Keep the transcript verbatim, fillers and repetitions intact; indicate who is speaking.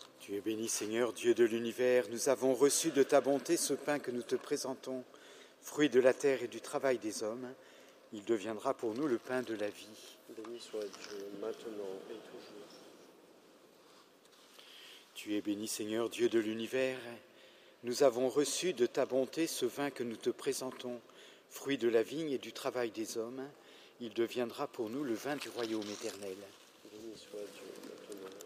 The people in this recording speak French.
Speaker 1: Tu es béni, Seigneur, Dieu de l'univers. Nous avons reçu de ta bonté ce pain que nous te présentons, fruit de la terre et du travail des hommes. Il deviendra pour nous le pain de la vie.
Speaker 2: Béni soit Dieu, maintenant et toujours.
Speaker 1: Tu es béni, Seigneur, Dieu de l'univers. Nous avons reçu de ta bonté ce vin que nous te présentons, fruit de la vigne et du travail des hommes. Il deviendra pour nous le vin du royaume éternel.
Speaker 2: Béni soit Dieu,